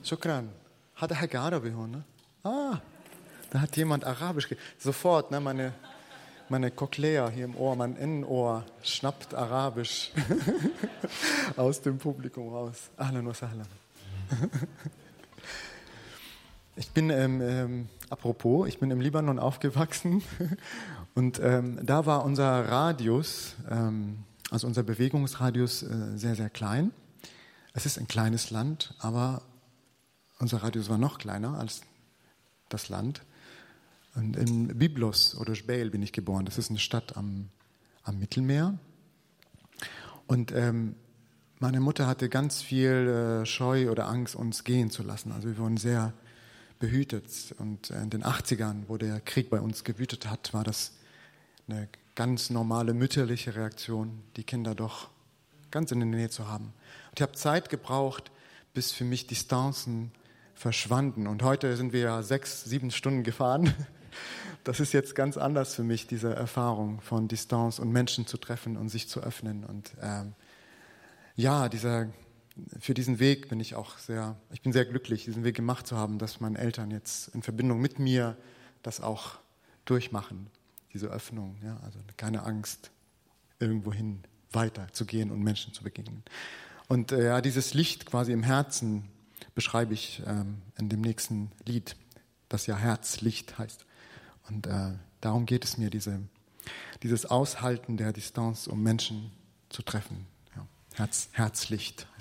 Shukran. Hada Haga Arabi, ne? Da hat jemand Arabisch. Sofort, ne, meine Cochlea hier im Ohr, mein Innenohr schnappt Arabisch aus dem Publikum raus. Ahlan wa sahlan. Ich bin ich bin im Libanon aufgewachsen und da war unser Radius, also unser Bewegungsradius sehr, sehr klein. Es ist ein kleines Land, aber unser Radius war noch kleiner als das Land. Und in Byblos oder Jbeil bin ich geboren. Das ist eine Stadt am Mittelmeer. Und meine Mutter hatte ganz viel Scheu oder Angst, uns gehen zu lassen. Also wir wurden sehr behütet. Und in den 80ern, wo der Krieg bei uns gewütet hat, war das eine ganz normale mütterliche Reaktion, die Kinder doch ganz in der Nähe zu haben. Und ich habe Zeit gebraucht, bis für mich Distanzen verschwanden. Und heute sind wir ja 6, 7 Stunden gefahren. Das ist jetzt ganz anders für mich, diese Erfahrung von Distanz und Menschen zu treffen und sich zu öffnen. Und für diesen Weg bin ich bin sehr glücklich, diesen Weg gemacht zu haben, dass meine Eltern jetzt in Verbindung mit mir das auch durchmachen, diese Öffnung. Ja, also keine Angst, irgendwohin weiter zu gehen und Menschen zu begegnen. Und dieses Licht quasi im Herzen beschreibe ich in dem nächsten Lied, das ja Herzlicht heißt. Und darum geht es mir, dieses Aushalten der Distanz, um Menschen zu treffen. Ja. Herzlicht.